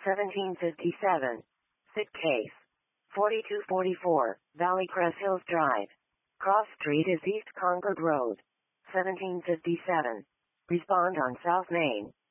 1757. Sit case. 4244, Valley Crest Hills Drive. Cross Street is East Concord Road. 1757. Respond on South Main.